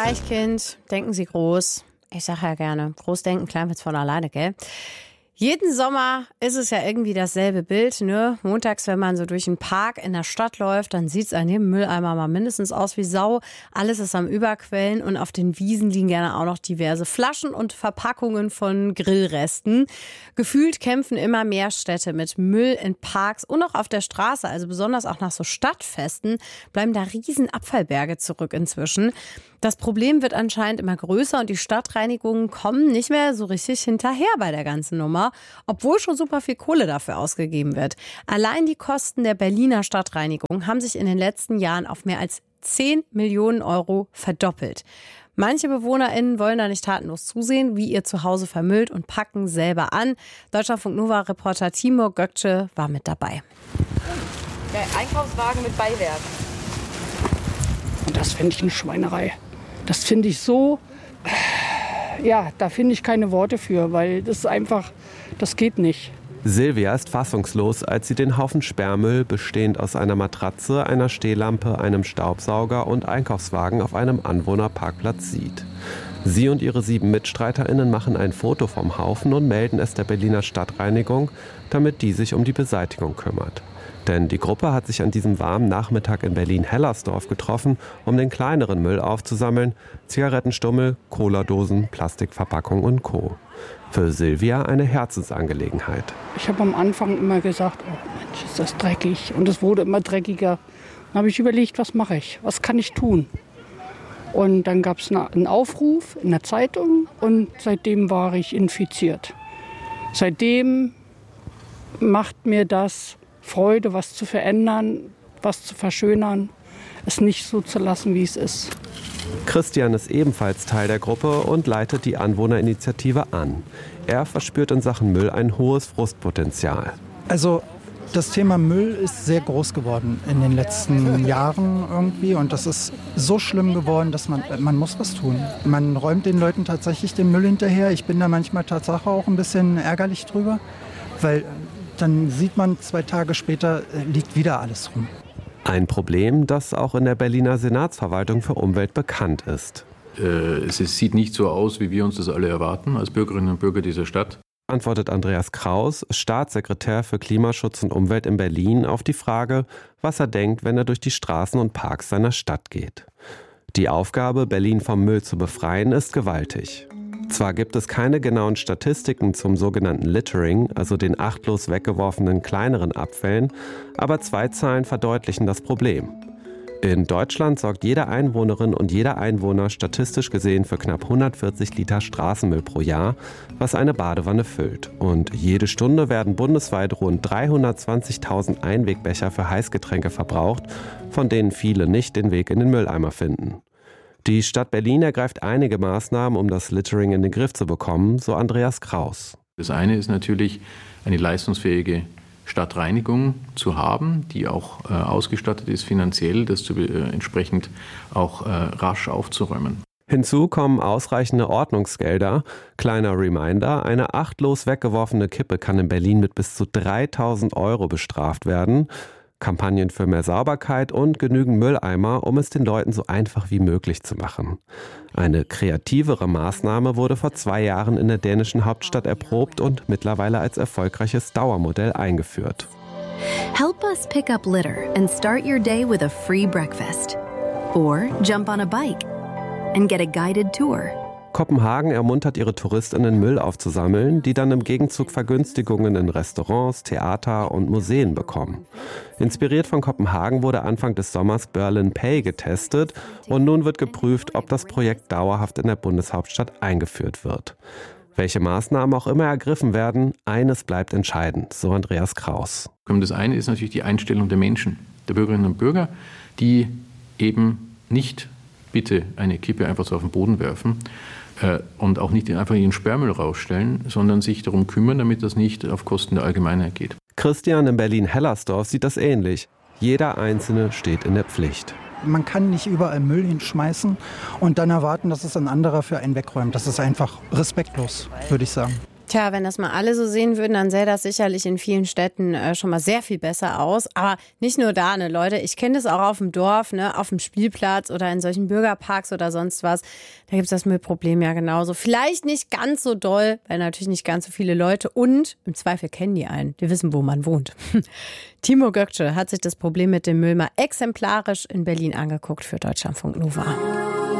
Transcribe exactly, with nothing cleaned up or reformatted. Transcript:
Deichkind, denken Sie groß. Ich sage ja gerne, groß denken, klein wird's von alleine, gell? Jeden Sommer ist es ja irgendwie dasselbe Bild, ne? Montags, wenn man so durch den Park in der Stadt läuft, dann sieht es an jedem Mülleimer mal mindestens aus wie Sau. Alles ist am Überquellen und auf den Wiesen liegen gerne auch noch diverse Flaschen und Verpackungen von Grillresten. Gefühlt kämpfen immer mehr Städte mit Müll in Parks und auch auf der Straße, also besonders auch nach so Stadtfesten, bleiben da riesen Abfallberge zurück inzwischen. Das Problem wird anscheinend immer größer und die Stadtreinigungen kommen nicht mehr so richtig hinterher bei der ganzen Nummer, obwohl schon super viel Kohle dafür ausgegeben wird. Allein die Kosten der Berliner Stadtreinigung haben sich in den letzten Jahren auf mehr als zehn Millionen Euro verdoppelt. Manche BewohnerInnen wollen da nicht tatenlos zusehen, wie ihr Zuhause vermüllt und packen selber an. Deutschlandfunk Nova-Reporter Timur Gökçe war mit dabei. Der Einkaufswagen mit Beiwerk. Und das finde ich eine Schweinerei. Das finde ich so, ja, da finde ich keine Worte für, weil das ist einfach, das geht nicht. Silvia ist fassungslos, als sie den Haufen Sperrmüll, bestehend aus einer Matratze, einer Stehlampe, einem Staubsauger und Einkaufswagen auf einem Anwohnerparkplatz sieht. Sie und ihre sieben MitstreiterInnen machen ein Foto vom Haufen und melden es der Berliner Stadtreinigung, damit die sich um die Beseitigung kümmert. Denn die Gruppe hat sich an diesem warmen Nachmittag in Berlin-Hellersdorf getroffen, um den kleineren Müll aufzusammeln. Zigarettenstummel, Cola-Dosen, Plastikverpackung und Co. Für Silvia eine Herzensangelegenheit. Ich habe am Anfang immer gesagt, oh Mensch, ist das dreckig. Und es wurde immer dreckiger. Dann habe ich überlegt, was mache ich? Was kann ich tun? Und dann gab es einen Aufruf in der Zeitung und seitdem war ich infiziert. Seitdem macht mir das Freude, was zu verändern, was zu verschönern, es nicht so zu lassen, wie es ist. Christian ist ebenfalls Teil der Gruppe und leitet die Anwohnerinitiative an. Er verspürt in Sachen Müll ein hohes Frustpotenzial. Also das Thema Müll ist sehr groß geworden in den letzten Jahren irgendwie und das ist so schlimm geworden, dass man, man muss was tun. Man räumt den Leuten tatsächlich den Müll hinterher. Ich bin da manchmal Tatsache auch ein bisschen ärgerlich drüber, weil dann sieht man, zwei Tage später liegt wieder alles rum. Ein Problem, das auch in der Berliner Senatsverwaltung für Umwelt bekannt ist. Äh, es sieht nicht so aus, wie wir uns das alle erwarten als Bürgerinnen und Bürger dieser Stadt. Antwortet Andreas Kraus, Staatssekretär für Klimaschutz und Umwelt in Berlin, auf die Frage, was er denkt, wenn er durch die Straßen und Parks seiner Stadt geht. Die Aufgabe, Berlin vom Müll zu befreien, ist gewaltig. Zwar gibt es keine genauen Statistiken zum sogenannten Littering, also den achtlos weggeworfenen kleineren Abfällen, aber zwei Zahlen verdeutlichen das Problem. In Deutschland sorgt jede Einwohnerin und jeder Einwohner statistisch gesehen für knapp hundertvierzig Liter Straßenmüll pro Jahr, was eine Badewanne füllt. Und jede Stunde werden bundesweit rund dreihundertzwanzigtausend Einwegbecher für Heißgetränke verbraucht, von denen viele nicht den Weg in den Mülleimer finden. Die Stadt Berlin ergreift einige Maßnahmen, um das Littering in den Griff zu bekommen, so Andreas Kraus. Das eine ist natürlich, eine leistungsfähige Stadtreinigung zu haben, die auch äh, ausgestattet ist finanziell, das zu, äh, entsprechend auch äh, rasch aufzuräumen. Hinzu kommen ausreichende Ordnungsgelder. Kleiner Reminder, eine achtlos weggeworfene Kippe kann in Berlin mit bis zu dreitausend Euro bestraft werden. Kampagnen für mehr Sauberkeit und genügend Mülleimer, um es den Leuten so einfach wie möglich zu machen. Eine kreativere Maßnahme wurde vor zwei Jahren in der dänischen Hauptstadt erprobt und mittlerweile als erfolgreiches Dauermodell eingeführt. Help us pick up litter and start your day with a free breakfast. Or jump on a bike and get a guided tour. Kopenhagen ermuntert ihre TouristInnen, Müll aufzusammeln, die dann im Gegenzug Vergünstigungen in Restaurants, Theater und Museen bekommen. Inspiriert von Kopenhagen wurde Anfang des Sommers Berlin Pay getestet und nun wird geprüft, ob das Projekt dauerhaft in der Bundeshauptstadt eingeführt wird. Welche Maßnahmen auch immer ergriffen werden, eines bleibt entscheidend, so Andreas Kraus. Das eine ist natürlich die Einstellung der Menschen, der Bürgerinnen und Bürger, die eben nicht bitte eine Kippe einfach so auf den Boden werfen, und auch nicht einfach ihren Sperrmüll rausstellen, sondern sich darum kümmern, damit das nicht auf Kosten der Allgemeinheit geht. Christian in Berlin-Hellersdorf sieht das ähnlich. Jeder Einzelne steht in der Pflicht. Man kann nicht überall Müll hinschmeißen und dann erwarten, dass es ein anderer für einen wegräumt. Das ist einfach respektlos, würde ich sagen. Tja, wenn das mal alle so sehen würden, dann sähe das sicherlich in vielen Städten äh, schon mal sehr viel besser aus. Aber nicht nur da, ne, Leute. Ich kenne das auch auf dem Dorf, ne, auf dem Spielplatz oder in solchen Bürgerparks oder sonst was. Da gibt es das Müllproblem ja genauso. Vielleicht nicht ganz so doll, weil natürlich nicht ganz so viele Leute und im Zweifel kennen die einen. Die wissen, wo man wohnt. Timo Gökçe hat sich das Problem mit dem Müll mal exemplarisch in Berlin angeguckt für Deutschlandfunk Nova.